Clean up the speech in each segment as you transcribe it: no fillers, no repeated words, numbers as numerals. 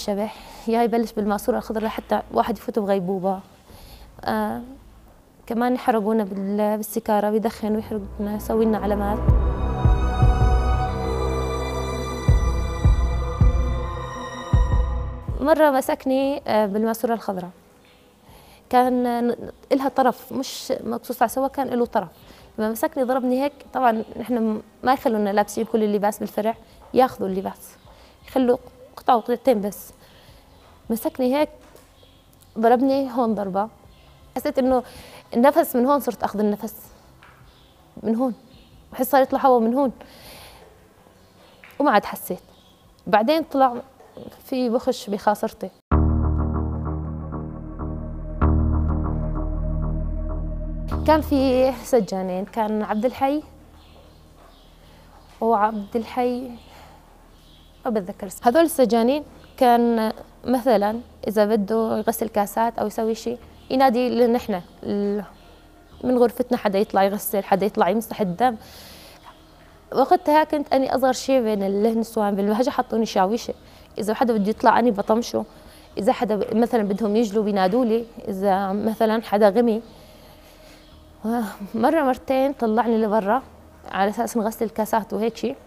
الشبح، يا يبلش بالماسورة الخضراء لحتى واحد يفوت بغيبوبة. كمان يحرقونا بالسكارة، بيدخن ويحرقونا، يسوي لنا علامات. مرة مسكني بالماسورة الخضراء، كان إلها طرف مش مقصوص على سوا، كان له طرف. لما مسكني ضربني هيك، طبعا نحن ما يخلونا لابسين كل اللباس بالفرع، ياخذوا اللباس يخلوا قطعة وقطعتين بس. مسكني هيك ضربني هون ضربة، حسيت انه النفس من هون، صرت اخذ النفس من هون، بحس صار يطلع هوا من هون، وما عاد حسيت. بعدين طلع في بخش بخاصرتي. كان في سجانين، كان عبد الحي وعبد الحي، ما بتذكر. هذول السجانين كان مثلا اذا بده يغسل كاسات او يسوي شيء، ينادي لنا نحن من غرفتنا، حدا يطلع يغسل، حدا يطلع يمسح الدم. وقتها كنت اني اصغر شيء بين النسوان بالمهجة، حطوني شاويشه، اذا حدا بده يطلع اني بطمشه، اذا حدا مثلا بدهم يجلوا بينادوا لي، اذا مثلا حدا غمي. مره مرتين طلعني لبرا على اساس نغسل الكاسات وهيك شيء.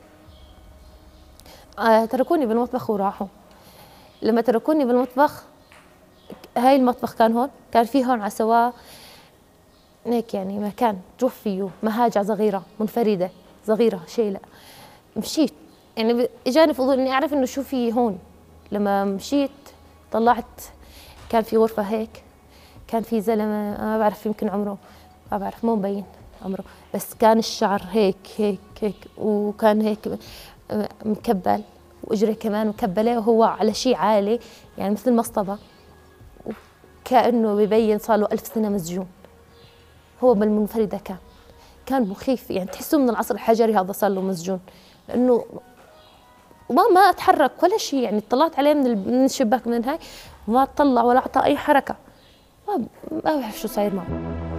تركوني بالمطبخ وراحوا. لما تركوني بالمطبخ، هاي المطبخ كان هون، كان في هون على سواه هيك يعني مكان تروح فيه مهاجع صغيرة منفردة صغيرة شيلة. مشيت يعني اجاني فضول اني اعرف انه شو في هون. لما مشيت طلعت، كان في غرفة هيك، كان في زلمة ما بعرف يمكن عمره، ما بعرف مو مبين عمره، بس كان الشعر هيك هيك هيك، وكان هيك مكبل، واجره كمان مكبله، وهو على شيء عالي يعني مثل مصطبة، وكأنه ببين صار له 1000 سنة مسجون. هو بالمنفردة كان مخيف، يعني تحسه من العصر الحجري، هذا صار له مسجون، لأنه ما اتحرك ولا شيء. يعني اطلعت عليه من الشباك من هاي، ما طلع ولا أعطى أي حركة، ما بعرف شو صاير معه.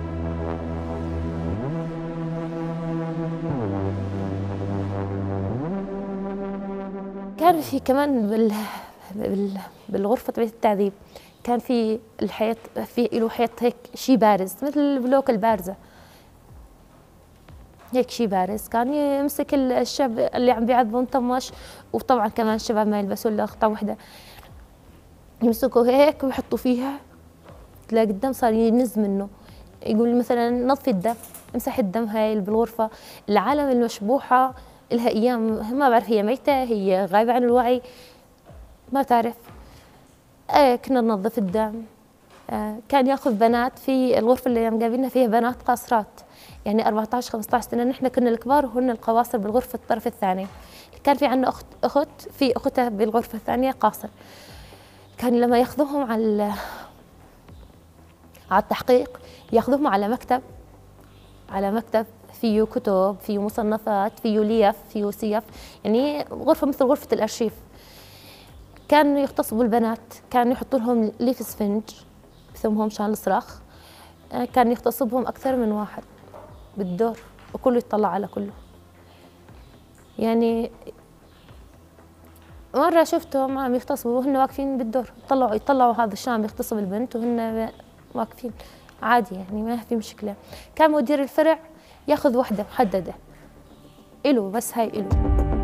كان في كمان بالغرفة تبعت التعذيب، كان في الحيط، في له حيط هيك شيء بارز مثل البلوك البارزة، هيك شيء بارز، كان يمسك الشاب اللي عم بيعذبه مطمش. وطبعا كمان الشباب ما يلبسوا الا قطعة وحدة، يمسكوا هيك ويحطوا فيها، تلاقي الدم صار ينز منه. يقول مثلا نظفي الدم، امسح الدم. هاي بالغرفة العالم المشبوحة لها ايام، ما بعرف هي ميتة، هي غايبة عن الوعي، ما تعرف. كنا ننظف الدم. كان ياخذ بنات في الغرفة اللي مقابلنا فيها بنات قاصرات، يعني 14 15 سنة، نحن كنا الكبار وهن القواصر بالغرفة الطرف الثاني. كان في عندنا أخت في أختها بالغرفة الثانية قاصر. كان لما ياخذوهم على التحقيق، ياخذوهم على مكتب فيه كتب، فيه مصنفات، فيه ليف، فيه سيف، يعني غرفة مثل غرفة الأرشيف. كانوا يغتصبوا البنات، كانوا يحطوا لهم ليف سفنج بثمهم مشان الصراخ. كان يغتصبهم أكثر من واحد بالدور، وكله يطلع على كله. يعني مرة شفتهم عم يغتصبوا وهن واقفين بالدور، يطلعوا هذا الشام يغتصب البنت وهن واقفين عادي، يعني ما في مشكلة. كان مدير الفرع ياخذ وحدة محددة إله، بس هاي إله.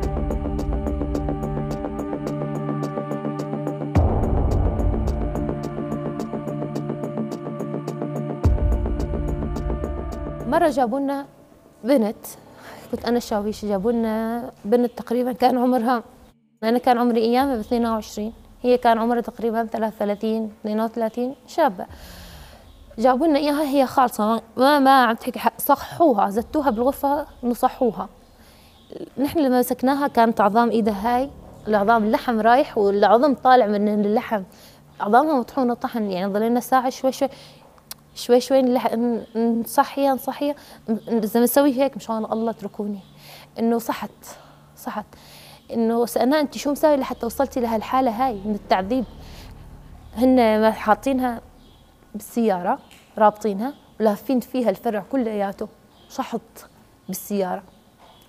مرة جابوا لنا بنت، كنت أنا الشاويش، جابوا لنا بنت تقريبا كان عمرها، أنا كان عمري أيامها ب 22، هي كان عمرها تقريبا 33 32، شابة. جابوا لنا إياها هي خالصة، ما عم تحكي، صحوها، زتوها بالغرفة نصحوها. نحن لما مسكناها كانت عظام إيدها هاي، العظام اللحم رايح والعظم طالع من اللحم، عظامها مطحونة طحن. يعني ضلينا ساعة شوي نصحيها اذا بنسوي هيك مشان الله اتركوني. انه صحت انه سألناها انت شو مسوي لحتى وصلتي لهالحاله هاي من التعذيب. هن حاطينها بالسياره، رابطينها ولافين فيها الفرع كلياته شحط بالسياره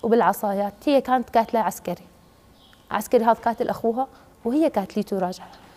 وبالعصايات. هي كانت قاتله عسكري هذا قاتل اخوها، وهي قاتلته راجعه.